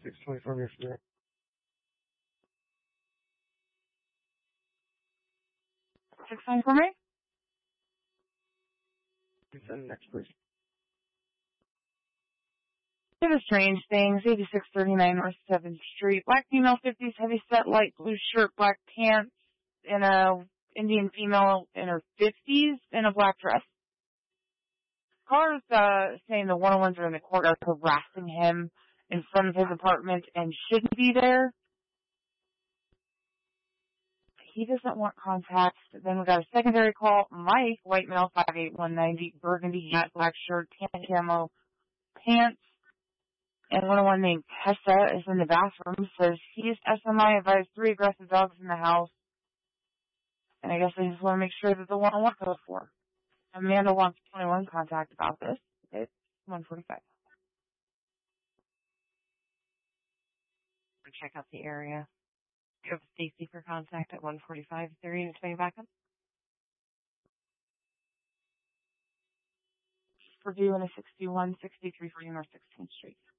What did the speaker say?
624 North Street. $6.9 for me? Send next, please. Did a strange things. 8639 North 7th Street. Black female, 50s, heavy set, light blue shirt, black pants, and a Indian female in her 50s in a black dress. Car's saying the 101s are in the courtyard harassing him in front of his apartment and shouldn't be there. He doesn't want contact. Then we got a secondary call. Mike, white male, 5'8", 190, burgundy hat, black shirt, tan camo pants. And 101 named Tessa is in the bathroom. Says he's SMI, advised 3 aggressive dogs in the house. And I guess I just want to make sure that the 101 goes for. Amanda wants 21 contact about this. It's 145. Check out the area. You have Stacy for contact at 145. Is there unit 20 backup? Purdue in a 6163 for North 16th Street.